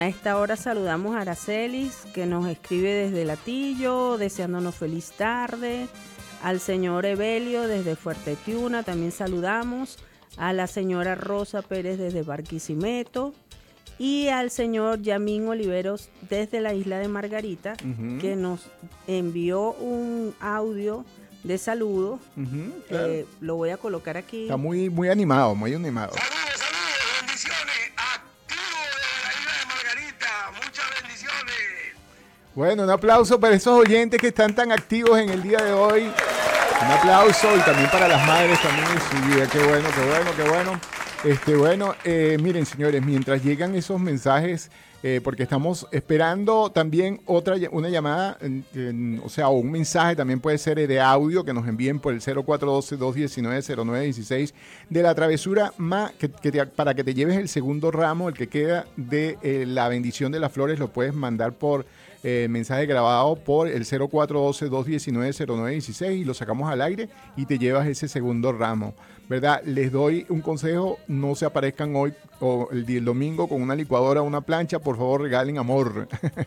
A esta hora saludamos a Aracelis, que nos escribe desde Latillo, deseándonos feliz tarde. Al señor Evelio desde Fuerte Tiuna, también saludamos. A la señora Rosa Pérez desde Barquisimeto. Y al señor Yamín Oliveros desde la isla de Margarita, que nos envió un audio de saludo. Claro. Lo voy a colocar aquí. Está muy animado, muy animado. Saludos, bendiciones. Activo de la isla de Margarita. Muchas bendiciones. Bueno, un aplauso para esos oyentes que están tan activos en el día de hoy. Un aplauso y también para las madres también en su vida. Qué bueno, qué bueno, qué bueno. Miren, señores, mientras llegan esos mensajes, porque estamos esperando también una llamada, o un mensaje también puede ser de audio que nos envíen por el 0412-219-0916 de la travesura para que te lleves el segundo ramo, el que queda de la bendición de las flores, lo puedes mandar por mensaje grabado por el 0412-219-0916 y lo sacamos al aire y te llevas ese segundo ramo, ¿verdad? Les doy un consejo, no se aparezcan hoy o el domingo con una licuadora o una plancha, por favor regalen amor.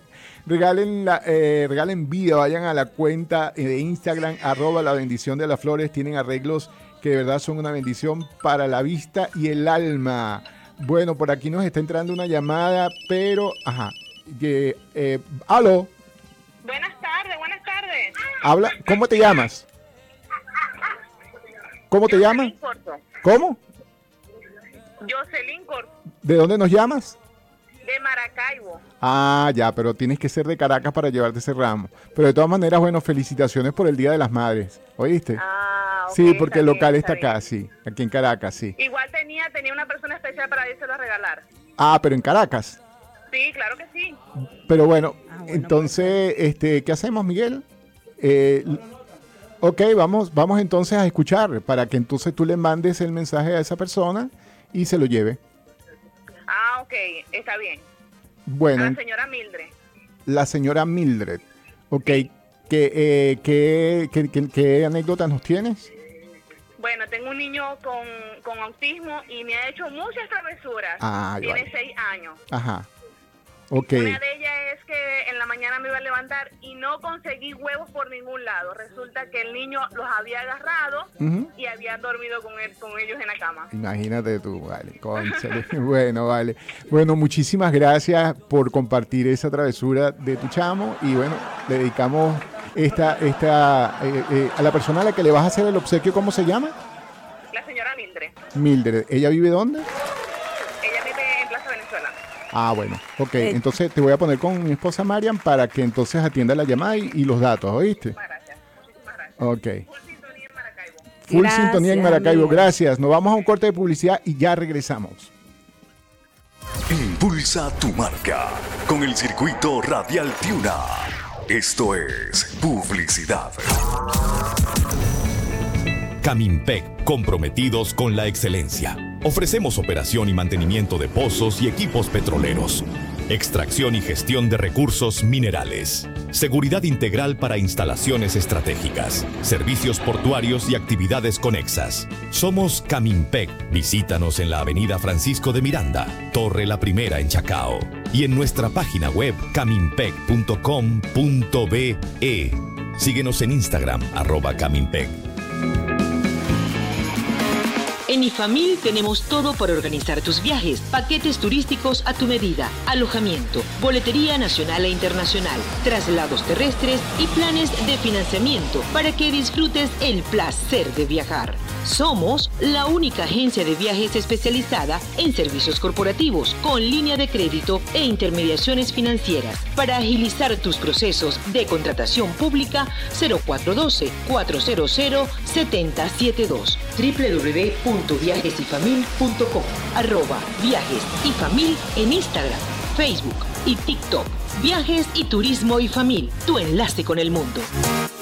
regalen vida, vayan a la cuenta de Instagram, @la bendición de las flores, tienen arreglos que de verdad son una bendición para la vista y el alma. Bueno, por aquí nos está entrando una llamada, pero, aló. Buenas tardes. Habla, ¿cómo te llamas? ¿Cómo te llamas? ¿Cómo? Jocelyn Corto, ¿De dónde nos llamas? de Maracaibo. Ah, ya, pero tienes que ser de Caracas para llevarte ese ramo. Pero de todas maneras, bueno, felicitaciones por el Día de las Madres, ¿oíste? Ah, ok, sí, porque el local bien, está acá, sí, aquí en Caracas, sí. Igual tenía una persona especial para írselo a regalar. Ah, pero en Caracas. Sí, claro que sí. Pero bueno, entonces, ¿qué hacemos, Miguel? Ok, vamos entonces a escuchar para que entonces tú le mandes el mensaje a esa persona y se lo lleve. Ah, ok, está bien. Bueno. A la señora Mildred. La señora Mildred. Ok, ¿qué anécdota nos tienes? Bueno, tengo un niño con autismo y me ha hecho muchas travesuras. Tiene 6 años. Ajá. Ok. Una de ellas es que en la mañana me iba a levantar y no conseguí huevos por ningún lado. Resulta que el niño los había agarrado y había dormido con ellos en la cama. Imagínate tú, vale, cónchale. Bueno, vale. Bueno, muchísimas gracias por compartir esa travesura de tu chamo y bueno, le dedicamos a la persona a la que le vas a hacer el obsequio, ¿cómo se llama? La señora Mildred. Mildred. ¿Ella vive dónde? Ella vive en Plaza Venezuela. Ah, bueno, ok. Entonces te voy a poner con mi esposa Marian para que entonces atienda la llamada y los datos, ¿oíste? Muchísimas gracias. Ok. Full sintonía en Maracaibo. Full sintonía en Maracaibo. Gracias. Nos vamos a un corte de publicidad y ya regresamos. Impulsa tu marca con el circuito Radial Tiuna. Esto es publicidad. Camimpec, comprometidos con la excelencia. Ofrecemos operación y mantenimiento de pozos y equipos petroleros, extracción y gestión de recursos minerales, seguridad integral para instalaciones estratégicas, servicios portuarios y actividades conexas. Somos Camimpec. Visítanos en la avenida Francisco de Miranda, Torre La Primera en Chacao, y en nuestra página web camimpec.com.be. Síguenos en Instagram, @Camimpec. En IFAMIL tenemos todo para organizar tus viajes, paquetes turísticos a tu medida, alojamiento, boletería nacional e internacional, traslados terrestres y planes de financiamiento para que disfrutes el placer de viajar. Somos la única agencia de viajes especializada en servicios corporativos, con línea de crédito e intermediaciones financieras. Para agilizar tus procesos de contratación pública, 0412-400-7072. www.viajesifamil.com. @viajesyfamil en Instagram, Facebook y TikTok. Viajes y Turismo y Famil, tu enlace con el mundo.